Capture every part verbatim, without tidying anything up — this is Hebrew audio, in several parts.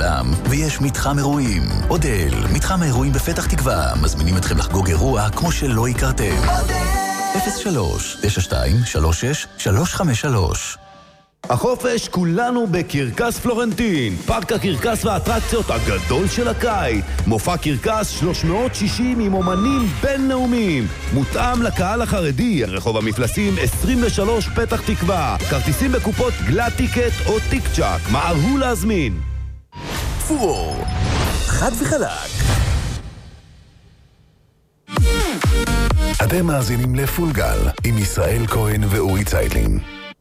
לכולם, ויש מתחם אירועים. אודל, מתחם האירועים בפתח תקווה, מזמינים אתכם לחגוג אירוע כמו שלא הכרתם. אודל! אפס שלוש תשע שתיים שלוש שש שלוש חמש שלוש. החופש כולנו בקרקס פלורנטין, פארק הקרקס והאטרקציות הגדול של הקיץ. מופע קרקס שלוש מאות ושישים עם אומנים בינלאומיים, מותאם לקהל החרדי. רחוב המפלסים עשרים ושלוש פתח תקווה. כרטיסים בקופות גלאט טיקט או טיק צ'ק, מהרו להזמין. פור, חד וחלק. אתם מאזינים לפול גל עם ישראל כהן ואורי צייטלין.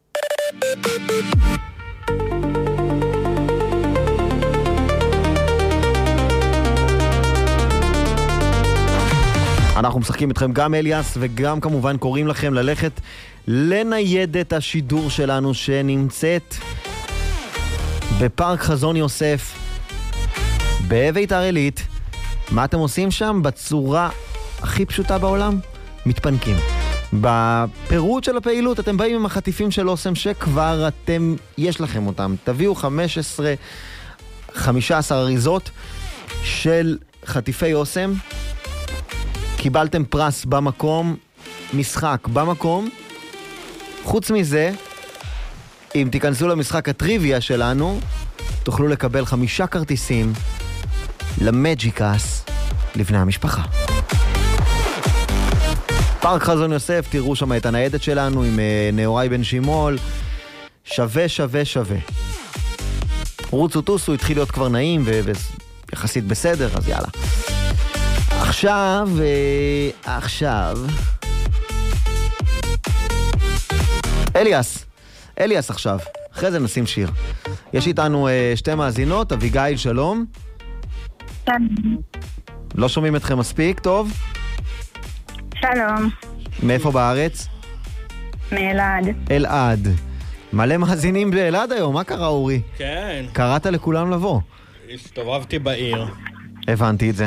אנחנו משחקים איתכם גם אליאס וגם כמובן קוראים לכם ללכת לניידת השידור שלנו שנמצאת בפארק חזון יוסף בביתר עילית. מה אתם עושים שם? בצורה הכי פשוטה בעולם, מתפנקים. בפירוט של הפעילות אתם באים עם החטיפים של אוסם שכבר אתם, יש לכם אותם. תביאו חמש עשרה, חמש עשרה אריזות של חטיפי אוסם. קיבלתם פרס במקום, משחק במקום. חוץ מזה, אם תיכנסו למשחק הטריוויה שלנו, תוכלו לקבל חמישה כרטיסים למג'יקס לבני המשפחה. פארק חזון יוסף, תראו שם את הניידת שלנו עם נאורי בן שימול. שווה, שווה, שווה. רוצו טוסו, התחיל להיות כבר נעים ויחסית בסדר, אז יאללה. עכשיו, עכשיו... אליאס, אליאס עכשיו. אחרי זה נשים שיר. יש איתנו שתי מאזינות, אביגיל, שלום. לא שומעים אתכם מספיק, טוב? שלום. מאיפה בארץ? מאלעד. אלעד. מלא מאזינים באלעד היום, מה קרה אורי? כן. קראת לכולם לבוא? הסתובבתי בעיר. הבנתי את זה.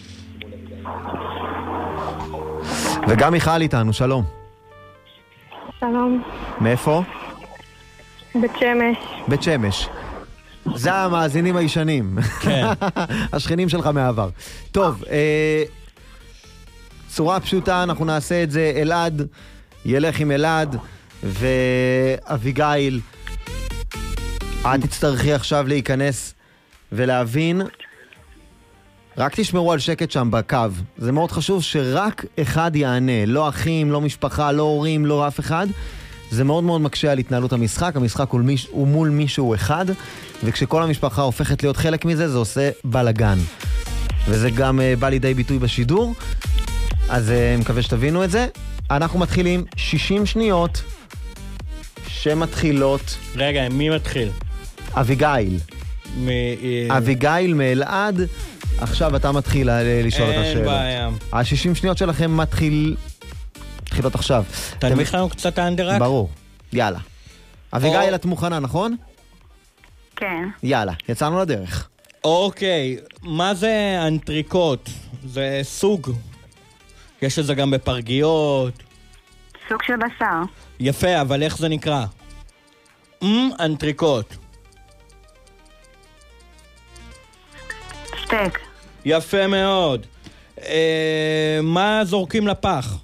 וגם מיכל איתנו, שלום. שלום. מאיפה? בית שמש. בית שמש. זה המאזינים הישנים. כן. השכנים שלך מהעבר. טוב, אה... צורה פשוטה, אנחנו נעשה את זה. אלעד ילך עם אלעד, ואביגיל, את תצטרכי עכשיו להיכנס ולהבין. רק תשמרו על שקט שם בקו. זה מאוד חשוב שרק אחד יענה. לא אחים, לא משפחה, לא הורים, לא אף אחד. זה מאוד מאוד מקשה על התנהלות המשחק. המשחק הוא, מיש... הוא מול מישהו אחד, וכשכל המשפחה הופכת להיות חלק מזה, זה עושה בלגן. וזה גם uh, בא לידי ביטוי בשידור. אז uh, מקווה שתבינו את זה. אנחנו מתחילים שישים שניות שמתחילות... רגע, מי מתחיל? אביגיל. מ... אביגיל מאלעד. עכשיו אתה מתחיל לשאול את השאלות. אין בעיה. ה-שישים שניות שלכם מתחיל... מתחילות עכשיו. תנמיך לנו קצת האנדרק? ברור. יאללה. אביגיל, את מוכנה, נכון? כן. יאללה, יצאנו לדרך. אוקיי, מה זה אנטריקוט? זה סוג. יש את זה גם בפרגיות. סוג של בשר. יפה, אבל איך זה נקרא? אמ, אנטריקוט. סטייק. יפה מאוד. אה, מה זורקים לפח?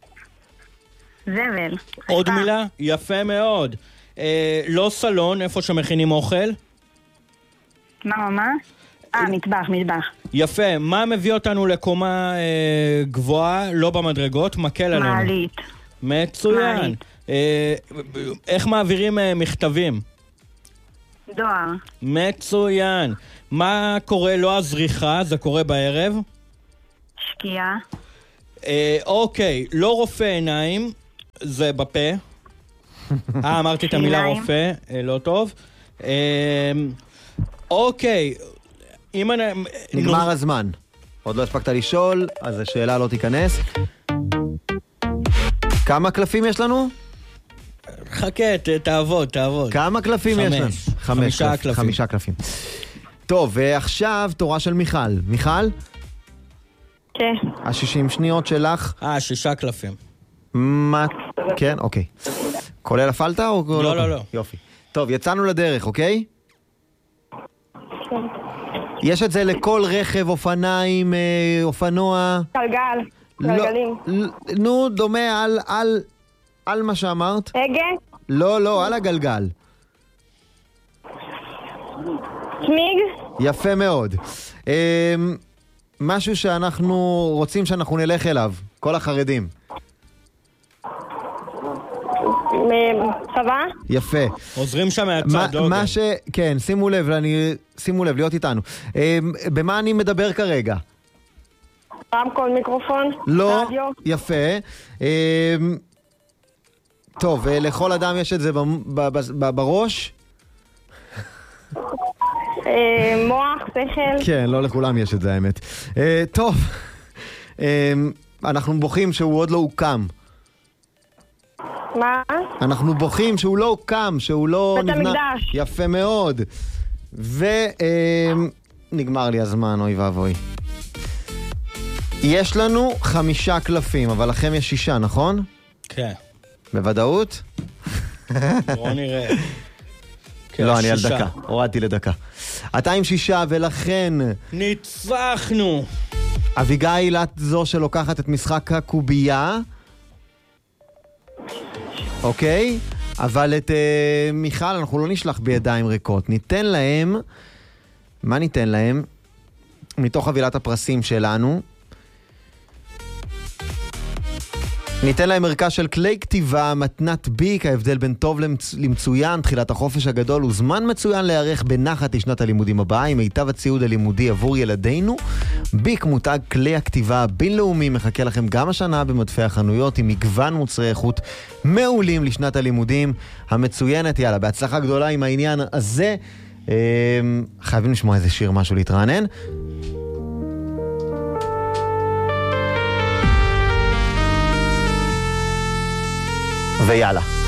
זבל. עוד אשפה. מילה? יפה מאוד. אה, לא סלון, איפה שמכינים אוכל? מה, מה, מה? אה, מטבח, מטבח. יפה. מה מביא אותנו לקומה אה, גבוהה, לא במדרגות? מקל עלינו. מעלית. מצוין. מעלית. אה, איך מעבירים אה, מכתבים? דואר. מצוין. מה קורה לא הזריחה, זה קורה בערב? שקיעה. אה, אוקיי, לא רופא עיניים, זה בפה. אה, אמרתי את המילה שיניים. רופא, אה, לא טוב. אה, אוקיי, אם אני... נגמר הזמן. עוד לא הספקת לשאול, אז השאלה לא תיכנס. כמה קלפים יש לנו? חכה, ת- תעבוד, תעבוד. כמה קלפים יש לנו? חמש. חמש חמישה קלפ- קלפים. חמישה קלפים. טוב, ועכשיו תורה של מיכל. מיכל, כן. ה-שישים שניות שלך. אה, שישה קלפים. מה? כן, אוקיי. כולל הפלטה או... לא, לא, לא. יופי. טוב, יצאנו לדרך, אוקיי? יש את זה לכל רכב, אופניים, אה, אופנוע. גלגל. גלגלים. לא, נו, דומה על, על, על מה שאמרת. הגה? לא, לא, על הגלגל. צמיג? יפה מאוד. אה, משהו שאנחנו רוצים שאנחנו נלך אליו, כל החרדים. צבא? יפה. עוזרים שם מהצד, מה, מה ש... כן, שימו לב, אני... שימו לב, להיות איתנו. אה, במה אני מדבר כרגע? רמקול, מיקרופון? לא, רדיו? יפה. אה, טוב, אה, לכל אדם יש את זה ב, ב, ב, ב, בראש? אה, מוח, שכל? כן, לא לכולם יש את זה, האמת. אה, טוב, אה, אנחנו בוכים שהוא עוד לא הוקם. מה? אנחנו בוכים שהוא לא הוקם, שהוא לא בית נבנה... המקדש. יפה מאוד. ונגמר לי הזמן, אוי ואבוי. יש לנו חמישה קלפים, אבל לכם יש שישה, נכון? כן. בוודאות? בואו נראה. כן, לא, אני על שישה. דקה. הורדתי לדקה. אתה עם שישה, ולכן... ניצחנו! אביגיל, את זו שלוקחת את משחק הקובייה. אוקיי? אבל את uh, מיכל אנחנו לא נשלח בידיים ריקות. ניתן להם... מה ניתן להם? מתוך חבילת הפרסים שלנו. ניתן להם ערכה של כלי כתיבה, מתנת ביק, ההבדל בין טוב למצ... למצוין, תחילת החופש הגדול, הוא זמן מצוין להיערך בנחת לשנת הלימודים הבאה, עם מיטב הציוד הלימודי עבור ילדינו. ביק מותג כלי הכתיבה הבינלאומי מחכה לכם גם השנה במדפי החנויות, עם מגוון מוצרי איכות מעולים לשנת הלימודים המצוינת. יאללה, בהצלחה גדולה עם העניין הזה. אה, חייבים לשמוע איזה שיר, משהו להתרענן. ויאללה.